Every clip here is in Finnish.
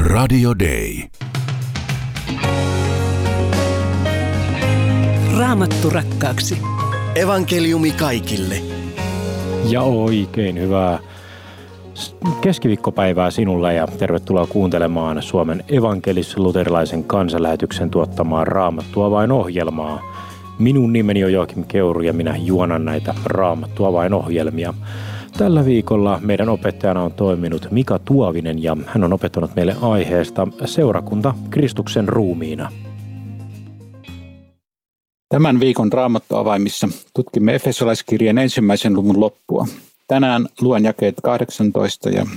Radio Day. Raamattu rakkaaksi. Evankeliumi kaikille. Ja oikein hyvää keskiviikkopäivää sinulle ja tervetuloa kuuntelemaan Suomen evankelis-luterilaisen kansanlähetyksen tuottamaa Raamattua vain -ohjelmaa. Minun nimeni on Joakim Keuru ja minä juonan näitä Raamattua vain -ohjelmia. Tällä viikolla meidän opettajana on toiminut Mika Tuovinen ja hän on opettanut meille aiheesta seurakunta Kristuksen ruumiina. Tämän viikon Raamattu-avaimissa tutkimme Efesolaiskirjeen 1. luvun loppua. Tänään luen jakeet 18 ja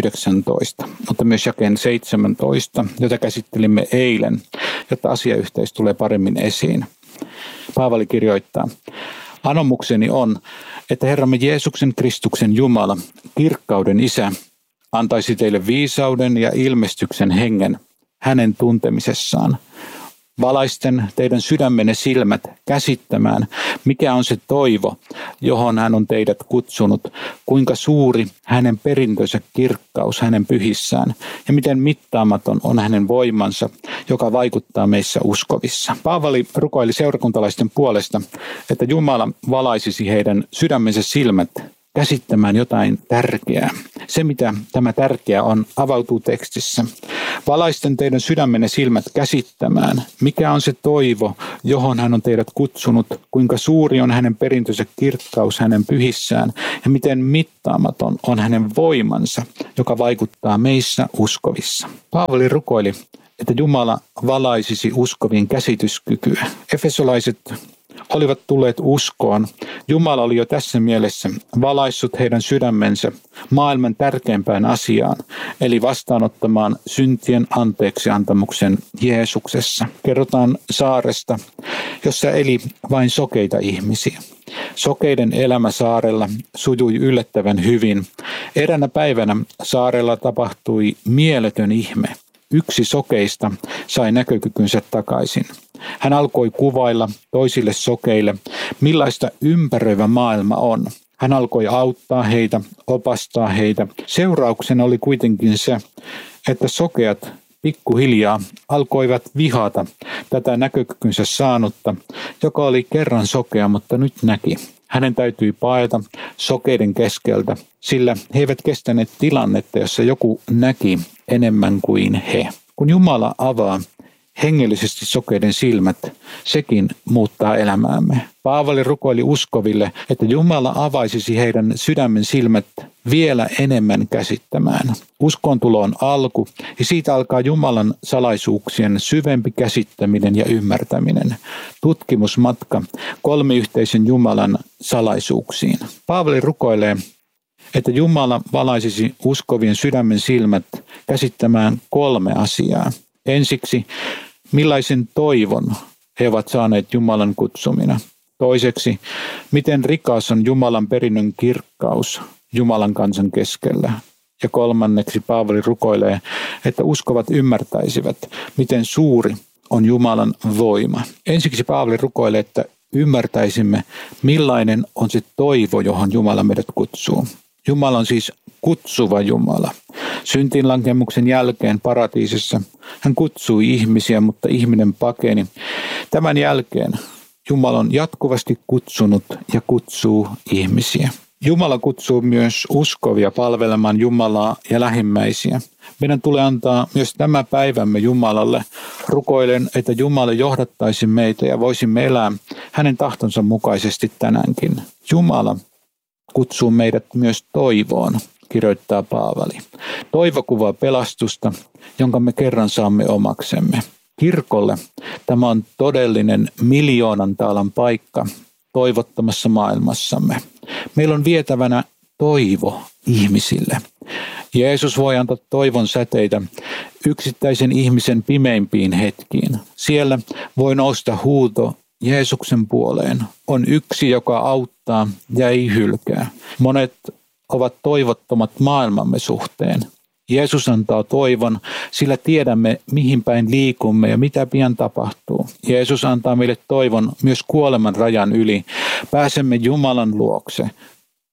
19, mutta myös jakeen 17, jota käsittelimme eilen, jotta asiayhteys tulee paremmin esiin. Paavali kirjoittaa: anomukseni on, että Herramme Jeesuksen Kristuksen Jumala, kirkkauden Isä, antaisi teille viisauden ja ilmestyksen hengen hänen tuntemisessaan, valaisten teidän sydämenne silmät käsittämään, mikä on se toivo, johon hän on teidät kutsunut, kuinka suuri hänen perintönsä kirkkaus hänen pyhissään ja miten mittaamaton on hänen voimansa, joka vaikuttaa meissä uskovissa. Paavali rukoili seurakuntalaisten puolesta, että Jumala valaisisi heidän sydämensä silmät käsittämään jotain tärkeää. Se, mitä tämä tärkeä on, avautuu tekstissä. Valaisten teidän sydämenne silmät käsittämään, mikä on se toivo, johon hän on teidät kutsunut, kuinka suuri on hänen perintönsä kirkkaus hänen pyhissään ja miten mittaamaton on hänen voimansa, joka vaikuttaa meissä uskovissa. Paavali rukoili, että Jumala valaisisi uskovien käsityskykyä. Efesolaiset olivat tulleet uskoon. Jumala oli jo tässä mielessä valaissut heidän sydämensä maailman tärkeimpään asiaan, eli vastaanottamaan syntien anteeksiantamuksen Jeesuksessa. Kerrotaan saaresta, jossa eli vain sokeita ihmisiä. Sokeiden elämä saarella sujui yllättävän hyvin. Eräänä päivänä saarella tapahtui mieletön ihme. Yksi sokeista sai näkökykynsä takaisin. Hän alkoi kuvailla toisille sokeille, millaista ympäröivä maailma on. Hän alkoi auttaa heitä, opastaa heitä. Seurauksena oli kuitenkin se, että sokeat pikkuhiljaa alkoivat vihata tätä näkökykynsä saanutta, joka oli kerran sokea, mutta nyt näki. Hänen täytyi paeta sokeiden keskeltä, sillä he eivät kestäneet tilannetta, jossa joku näki enemmän kuin he. Kun Jumala avaa hengellisesti sokeiden silmät, sekin muuttaa elämäämme. Paavali rukoili uskoville, että Jumala avaisisi heidän sydämen silmät vielä enemmän käsittämään. Uskoontulo on alku ja siitä alkaa Jumalan salaisuuksien syvempi käsittäminen ja ymmärtäminen. Tutkimusmatka kolmiyhteisen Jumalan salaisuuksiin. Paavali rukoilee, että Jumala valaisisi uskovien sydämen silmät käsittämään 3 asiaa. Ensiksi, millaisen toivon he ovat saaneet Jumalan kutsumina. Toiseksi, miten rikas on Jumalan perinnön kirkkaus Jumalan kansan keskellä. Ja kolmanneksi Paavali rukoilee, että uskovat ymmärtäisivät, miten suuri on Jumalan voima. Ensiksi Paavali rukoilee, että ymmärtäisimme, millainen on se toivo, johon Jumala meidät kutsuu. Jumala on siis kutsuva Jumala. Syntiinlankemuksen jälkeen paratiisissa hän kutsui ihmisiä, mutta ihminen pakeni. Tämän jälkeen Jumala on jatkuvasti kutsunut ja kutsuu ihmisiä. Jumala kutsuu myös uskovia palvelemaan Jumalaa ja lähimmäisiä. Meidän tulee antaa myös tämä päivämme Jumalalle. Rukoilen, että Jumala johdattaisi meitä ja voisimme elää hänen tahtonsa mukaisesti tänäänkin. Jumala kutsuu meidät myös toivoon, kirjoittaa Paavali. Toivo kuvaa pelastusta, jonka me kerran saamme omaksemme. Kirkolle tämä on todellinen miljoonan taalan paikka toivottomassa maailmassamme. Meillä on vietävänä toivo ihmisille. Jeesus voi antaa toivon säteitä yksittäisen ihmisen pimeimpiin hetkiin. Siellä voi nousta huuto Jeesuksen puoleen. On yksi, joka auttaa ja ei hylkää. Monet ovat toivottomat maailmamme suhteen. Jeesus antaa toivon, sillä tiedämme, mihin päin liikumme ja mitä pian tapahtuu. Jeesus antaa meille toivon myös kuoleman rajan yli. Pääsemme Jumalan luokse.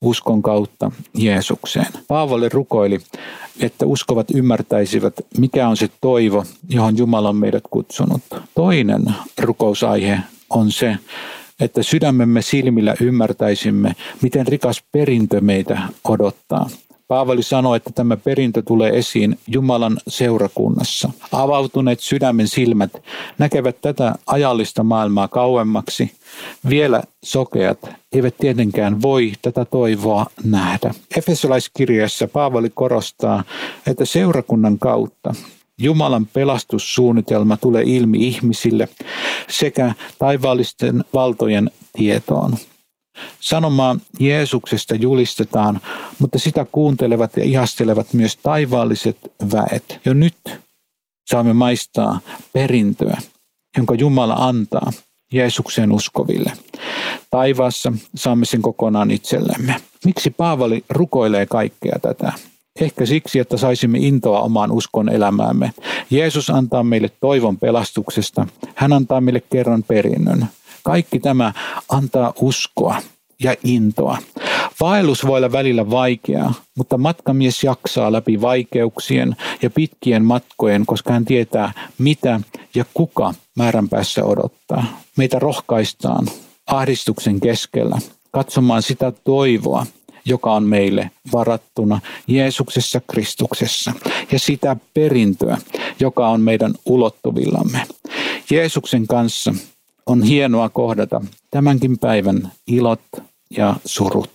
uskon kautta Jeesukseen. Paavali rukoili, että uskovat ymmärtäisivät, mikä on se toivo, johon Jumala on meidät kutsunut. Toinen rukousaihe on se, että sydämemme silmillä ymmärtäisimme, miten rikas perintö meitä odottaa. Paavali sanoi, että tämä perintö tulee esiin Jumalan seurakunnassa. Avautuneet sydämen silmät näkevät tätä ajallista maailmaa kauemmaksi. Vielä sokeat eivät tietenkään voi tätä toivoa nähdä. Efesolaiskirjassa Paavali korostaa, että seurakunnan kautta Jumalan pelastussuunnitelma tulee ilmi ihmisille sekä taivaallisten valtojen tietoon. Sanomaa Jeesuksesta julistetaan, mutta sitä kuuntelevat ja ihastelevat myös taivaalliset väet. Jo nyt saamme maistaa perintöä, jonka Jumala antaa Jeesukseen uskoville. Taivaassa saamme sen kokonaan itsellemme. Miksi Paavali rukoilee kaikkea tätä? Ehkä siksi, että saisimme intoa omaan uskon elämäämme. Jeesus antaa meille toivon pelastuksesta. Hän antaa meille kerran perinnön. Kaikki tämä antaa uskoa ja intoa. Vaellus voi olla välillä vaikeaa, mutta matkamies jaksaa läpi vaikeuksien ja pitkien matkojen, koska hän tietää, mitä ja kuka määränpäässä odottaa. Meitä rohkaistaan ahdistuksen keskellä katsomaan sitä toivoa, joka on meille varattuna Jeesuksessa Kristuksessa, ja sitä perintöä, joka on meidän ulottuvillamme. Jeesuksen kanssa on hienoa kohdata tämänkin päivän ilot ja surut.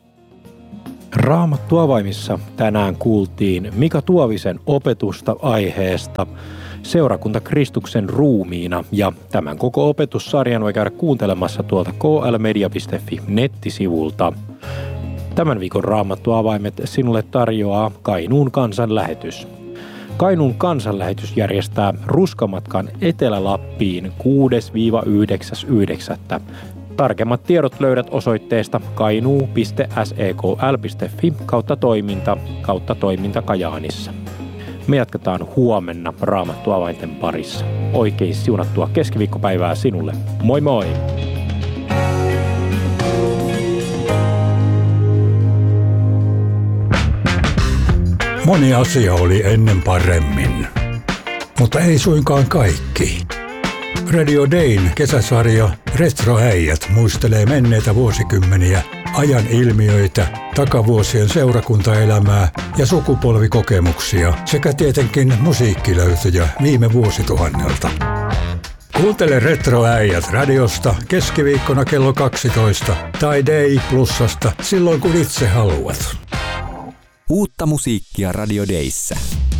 Raamattuavaimissa tänään kuultiin Mika Tuovisen opetusta aiheesta Seurakunta Kristuksen ruumiina, ja tämän koko opetussarjan voi käydä kuuntelemassa tuolta klmedia.fi nettisivulta. Tämän viikon Raamattuavaimet sinulle tarjoaa Kainuun kansanlähetys. Kainuun kansanlähetys järjestää ruskamatkan Etelä-Lappiin 6-9.9. Tarkemmat tiedot löydät osoitteesta kainuu.sekl.fi/toiminta Kajaanissa. Me jatketaan huomenna Raamattuavainten parissa. Oikein siunattua keskiviikkopäivää sinulle. Moi moi! Moni asia oli ennen paremmin, mutta ei suinkaan kaikki. Radio Dayn kesäsarja Retroäijät muistelee menneitä vuosikymmeniä, ajan ilmiöitä, takavuosien seurakuntaelämää ja sukupolvikokemuksia sekä tietenkin musiikkilöytöjä viime vuosituhannelta. Kuuntele Retroäijät radiosta keskiviikkona kello 12 tai Day Plusasta silloin kun itse haluat. Uutta musiikkia Radio Dayssä.